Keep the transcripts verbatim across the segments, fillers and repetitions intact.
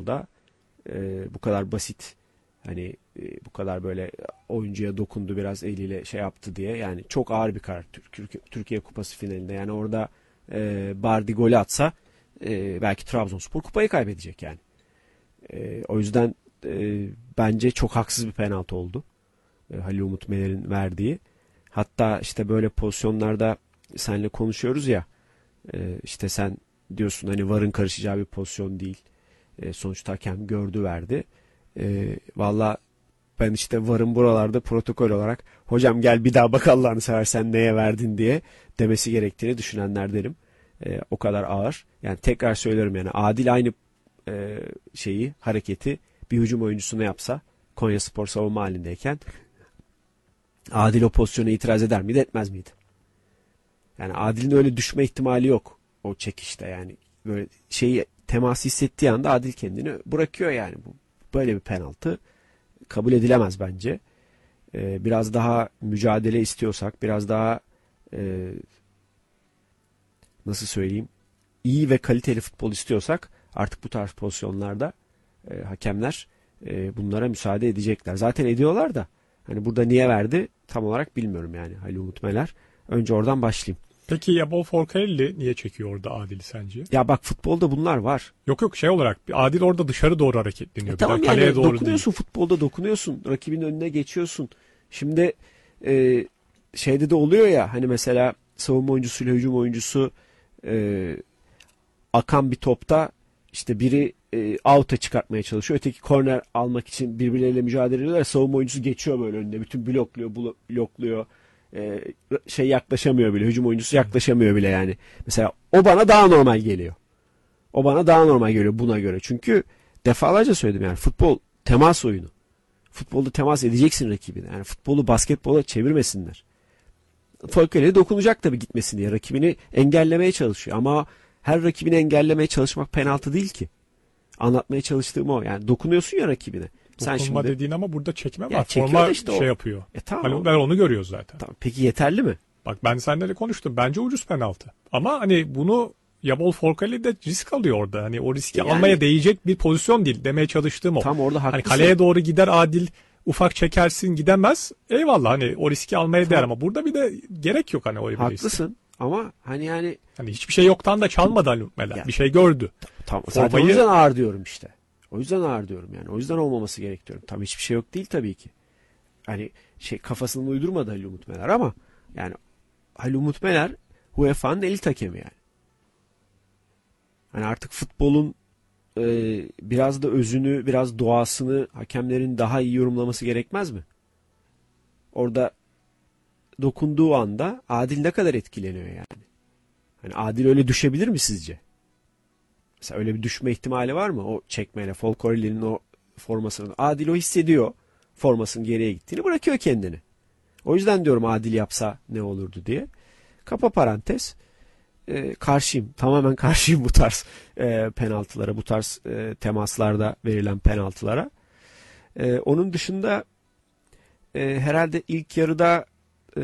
futbolda e, bu kadar basit, hani e, bu kadar böyle oyuncuya dokundu, biraz eliyle şey yaptı diye, yani çok ağır bir karar Türkiye, Türkiye Kupası finalinde. Yani orada e, Bardi golü atsa e, belki Trabzonspor kupayı kaybedecek yani. E, o yüzden e, bence çok haksız bir penaltı oldu. E, Halil Umut Meler'in verdiği. Hatta işte böyle pozisyonlarda seninle konuşuyoruz ya, e, işte sen diyorsun hani VAR'ın karışacağı bir pozisyon değil. E, sonuçta hakem gördü, verdi. E, Valla ben işte VAR'ın buralarda protokol olarak hocam gel bir daha bak Allah'ını seversen neye verdin diye demesi gerektiğini düşünenlerdenim. E, o kadar ağır. Yani tekrar söylüyorum, yani Adil aynı e, şeyi, hareketi bir hücum oyuncusuna yapsa Konyaspor savunma halindeyken, Adil o pozisyona itiraz eder miydi, etmez miydi? Yani Adil'in öyle düşme ihtimali yok o çekişte, yani böyle şeyi, temas hissettiği anda Adil kendini bırakıyor yani. Bu böyle bir penaltı kabul edilemez bence. Ee, biraz daha mücadele istiyorsak, biraz daha e, nasıl söyleyeyim, iyi ve kaliteli futbol istiyorsak artık bu tarz pozisyonlarda e, hakemler e, bunlara müsaade edecekler. Zaten ediyorlar da hani burada niye verdi tam olarak bilmiyorum yani Halil Umut Meler. Önce oradan başlayayım. Peki Yabol Forcalli niye çekiyor orada Adil'i sence? Ya bak, futbolda bunlar var. Yok yok, şey olarak Adil orada dışarı doğru hareketleniyor. E tamam, kaleye yani doğru dokunuyorsun değil. Futbolda dokunuyorsun. Rakibin önüne geçiyorsun. Şimdi e, şeyde de oluyor ya, hani mesela savunma oyuncusuyla hücum oyuncusu e, akan bir topta işte biri e, out'a çıkartmaya çalışıyor. Öteki korner almak için birbirleriyle mücadele ediyorlar. Savunma oyuncusu geçiyor böyle önüne. Bütün blokluyor, blokluyor. E, şey yaklaşamıyor bile. Hücum oyuncusu yaklaşamıyor bile yani. Mesela o bana daha normal geliyor. O bana daha normal geliyor buna göre. Çünkü defalarca söyledim, yani futbol temas oyunu. Futbolda temas edeceksin rakibine. Yani futbolu basketbola çevirmesinler. Forcalli'ye dokunacak tabii gitmesin diye. Rakibini engellemeye çalışıyor. Ama her rakibini engellemeye çalışmak penaltı değil ki. Anlatmaya çalıştığım o. Yani dokunuyorsun ya rakibine. Dokunma Sen şimdi dediğin ama burada çekme ya var. Forma işte şey o. yapıyor. E tamam. Hani ben onu görüyoruz zaten. Tamam. Peki yeterli mi? Bak ben seninle de konuştum. Bence ucuz penaltı. Ama hani bunu Yabol Forcalli de risk alıyor orada. Hani o riski yani, almaya değecek bir pozisyon değil demeye çalıştığım o. Tam orada haklısın. Hani kaleye doğru gider Adil, ufak çekersin gidemez. Eyvallah, hani o riski almaya değer ama burada bir de gerek yok hani öyle bir risk. Haklısın ama hani yani hani hiçbir şey yoktan da çalmadı Ali Meler. Bir şey gördü. Tamam. Zaten Formayı... o yüzden ağır diyorum işte. O yüzden ağır diyorum yani. O yüzden olmaması gerek diyorum. Tabii hiçbir şey yok değil tabii ki. Hani şey kafasını uydurmadı Halil Umut Meler ama yani Halil Umut Meler U E F A'nın elit hakemi yani. Hani artık futbolun e, biraz da özünü, biraz doğasını hakemlerin daha iyi yorumlaması gerekmez mi? Orada dokunduğu anda Adil ne kadar etkileniyor yani? Hani Adil öyle düşebilir mi sizce? Mesela öyle bir düşme ihtimali var mı? O çekmeyle, Forcalli'nin o formasını. Adil o hissediyor. Formasının geriye gittiğini, bırakıyor kendini. O yüzden diyorum Adil yapsa ne olurdu diye. Kapa parantez. Ee, karşıyım. Tamamen karşıyım bu tarz e, penaltılara, bu tarz e, temaslarda verilen penaltılara. E, onun dışında e, herhalde ilk yarıda e,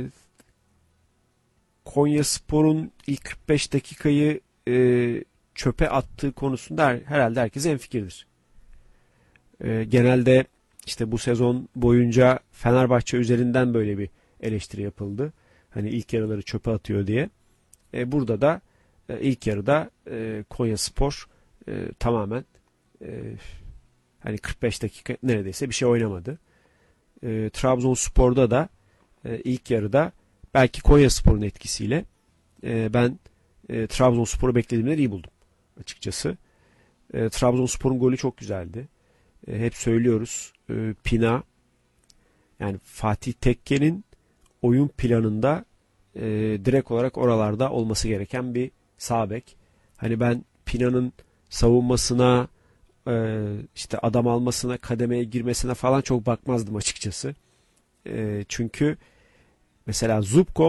Konyaspor'un ilk kırk beş dakikayı e, çöpe attığı konusunda her, herhalde herkes hemfikirdir. E, genelde işte bu sezon boyunca Fenerbahçe üzerinden böyle bir eleştiri yapıldı. Hani ilk yarıları çöpe atıyor diye. E, burada da e, ilk yarıda e, Konyaspor e, tamamen e, hani kırk beş dakika neredeyse bir şey oynamadı. E, Trabzonspor'da da e, ilk yarıda belki Konyaspor'un etkisiyle e, ben e, Trabzonspor'u beklediğimden iyi buldum açıkçası. E, Trabzonspor'un golü çok güzeldi. E, hep söylüyoruz. E, Pina, yani Fatih Tekke'nin oyun planında e, direkt olarak oralarda olması gereken bir sağ bek. Hani ben Pina'nın savunmasına, e, işte adam almasına, kademeye girmesine falan çok bakmazdım açıkçası. E, çünkü mesela Zubkov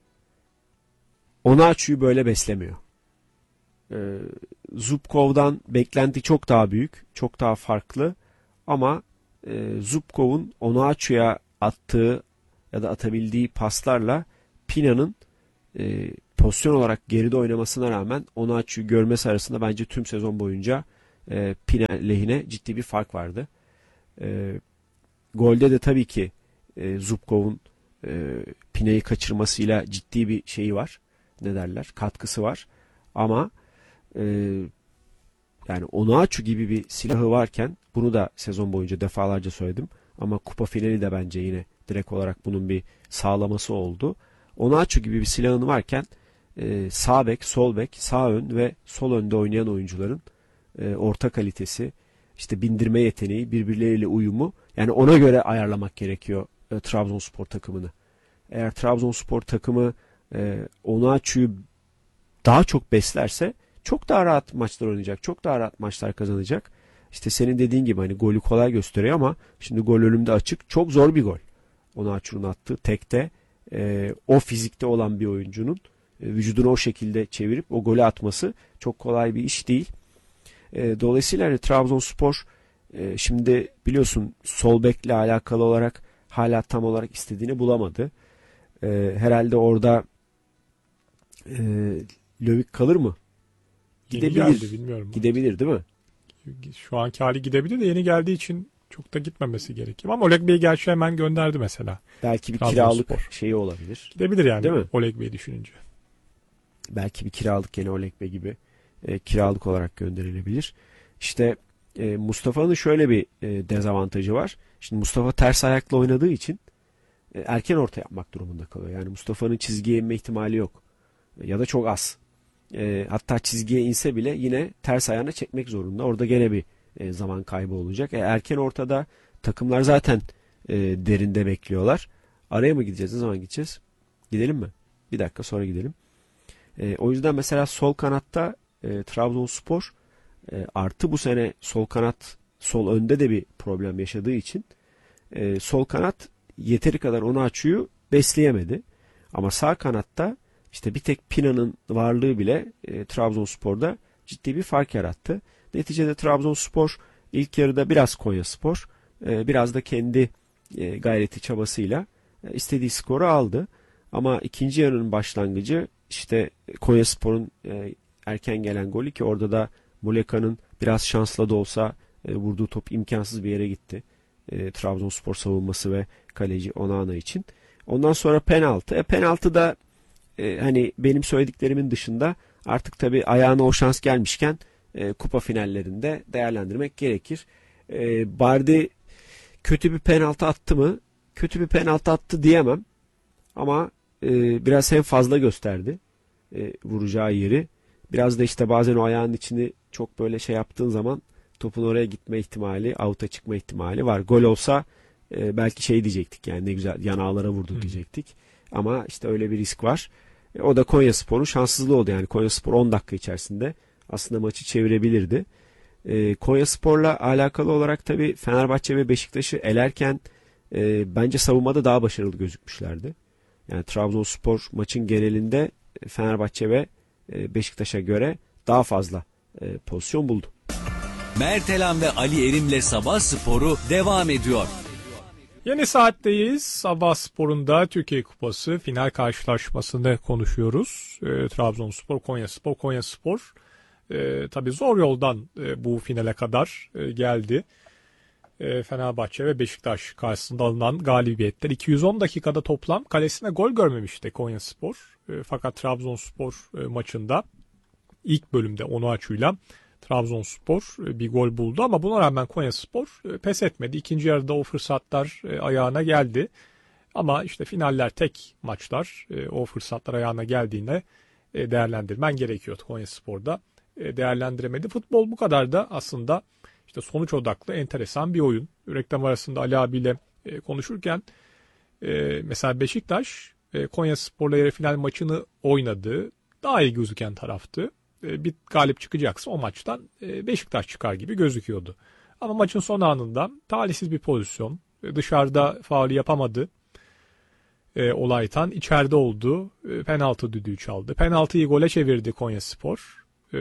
Onaçu'yu böyle beslemiyor. E, Zubkov'dan beklenti çok daha büyük, çok daha farklı. Ama e, Zubkov'un Onaçu'ya attığı ya da atabildiği paslarla Pina'nın e, pozisyon olarak geride oynamasına rağmen Onaçu'yu görmesi arasında bence tüm sezon boyunca e, Pina lehine ciddi bir fark vardı. E, golde de tabii ki e, Zubkov'un e, Pina'yı kaçırmasıyla ciddi bir şeyi var. Ne derler? Katkısı var. Ama e, yani Onuachu gibi bir silahı varken, bunu da sezon boyunca defalarca söyledim. Ama kupa finali de bence yine direkt olarak bunun bir sağlaması oldu. Onuachu gibi bir silahın varken e, sağ bek, sol bek, sağ ön ve sol önde oynayan oyuncuların e, orta kalitesi, işte bindirme yeteneği, birbirleriyle uyumu, yani ona göre ayarlamak gerekiyor e, Trabzonspor takımını. Eğer Trabzonspor takımı e, Onuachu'yu daha çok beslerse çok daha rahat maçlar oynayacak, çok daha rahat maçlar kazanacak. İşte senin dediğin gibi hani golü kolay gösteriyor ama şimdi gol önümde açık. Çok zor bir gol. Onuachu'nun attığı tekte e, o fizikte olan bir oyuncunun e, vücudunu o şekilde çevirip o golü atması çok kolay bir iş değil. E, dolayısıyla hani Trabzonspor e, şimdi biliyorsun sol bekle alakalı olarak hala tam olarak istediğini bulamadı. E, herhalde orada e, Lövik kalır mı? Yeni Gidebilir. geldi, bilmiyorum. Gidebilir değil mi? Şu anki hali gidebilir de yeni geldiği için çok da gitmemesi gerekiyor. Ama Oleg Bey gerçi hemen gönderdi mesela. Belki bir Trabzonspor. kiralık şeyi olabilir. Gidebilir yani, değil mi? Oleg Bey düşününce. Belki bir kiralık, gene Oleg Bey gibi e, kiralık olarak gönderilebilir. İşte e, Mustafa'nın şöyle bir e, dezavantajı var. Şimdi Mustafa ters ayakla oynadığı için e, erken orta yapmak durumunda kalıyor. Yani Mustafa'nın çizgiye inme ihtimali yok. E, ya da çok az. E, hatta çizgiye inse bile yine ters ayağına çekmek zorunda. Orada gene bir e, zaman kaybı olacak. E, erken ortada takımlar zaten e, derinde bekliyorlar. Araya mı gideceğiz? Ne zaman gideceğiz? Gidelim mi? Bir dakika sonra gidelim. E, o yüzden mesela sol kanatta e, Trabzonspor e, artı bu sene sol kanat, sol önde de bir problem yaşadığı için e, sol kanat yeteri kadar Onuachu'yu besleyemedi. Ama sağ kanatta işte bir tek Pina'nın varlığı bile e, Trabzonspor'da ciddi bir fark yarattı. Neticede Trabzonspor ilk yarıda biraz Konyaspor, e, biraz da kendi e, gayreti çabasıyla e, istediği skoru aldı. Ama ikinci yarının başlangıcı işte Konyaspor'un e, erken gelen golü, ki orada da Muleka'nın biraz şansla da olsa e, vurduğu top imkansız bir yere gitti. E, Trabzonspor savunması ve kaleci Onana için. Ondan sonra penaltı. E, penaltı da e, hani benim söylediklerimin dışında artık tabii ayağına o şans gelmişken e, kupa finallerinde değerlendirmek gerekir. E, Bardi kötü bir penaltı attı mı? Kötü bir penaltı attı diyemem. Ama e, biraz hem fazla gösterdi e, vuracağı yeri. Biraz da işte bazen o ayağın içini çok böyle şey yaptığın zaman topun oraya gitme ihtimali, out'a çıkma ihtimali var. Gol olsa e, belki şey diyecektik, yani ne güzel yanağlara vurdu Hmm. diyecektik. Ama işte öyle bir risk var. E, o da Konyaspor'un şanssızlığı oldu. Yani Konyaspor on dakika içerisinde aslında maçı çevirebilirdi. E, Konyaspor'la alakalı olarak tabii Fenerbahçe ve Beşiktaş'ı elerken e, bence savunmada daha başarılı gözükmüşlerdi. Yani Trabzonspor maçın genelinde Fenerbahçe ve Beşiktaş'a göre daha fazla e, pozisyon buldu. Mertelan ve Ali Erim'le Sabah Sporu devam ediyor. Yeni saatteyiz. Sabah Spor'un da Türkiye Kupası final karşılaşmasını konuşuyoruz. E, Trabzonspor, Konyaspor, Konyaspor. E, tabii zor yoldan e, bu finale kadar e, geldi. E, Fenerbahçe ve Beşiktaş karşısında alınan galibiyetler. iki yüz on dakikada toplam kalesine gol görmemişti Konyaspor. E, fakat Trabzonspor e, maçında ilk bölümde Onuachu'yla Trabzonspor e, bir gol buldu ama buna rağmen Konyaspor e, pes etmedi. İkinci yarıda o fırsatlar e, ayağına geldi. Ama işte finaller tek maçlar, e, o fırsatlar ayağına geldiğinde e, değerlendirmen gerekiyor. Konyaspor'da e, değerlendiremedi. Futbol bu kadar da aslında işte sonuç odaklı enteresan bir oyun. Reklam arasında Ali abiyle e, konuşurken e, mesela Beşiktaş e, Konyaspor'la yarı final maçını oynadı. Daha iyi gözüken taraftı. E, bir galip çıkacaksa o maçtan e, Beşiktaş çıkar gibi gözüküyordu. Ama maçın son anında talihsiz bir pozisyon. E, dışarıda faul yapamadı. E, Olaytan içeride oldu. E, penaltı düdüğü çaldı. Penaltıyı gole çevirdi Konyaspor. E,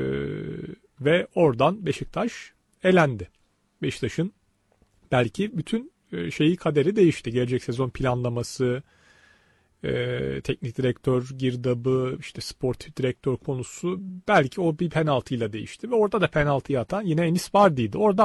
ve oradan Beşiktaş elendi. Beşiktaş'ın belki bütün şeyi, kaderi değişti. Gelecek sezon planlaması, e, teknik direktör girdabı, işte sportif direktör konusu belki o bir penaltıyla değişti ve orada da penaltıyı atan yine Enis Bardi'ydi. Orada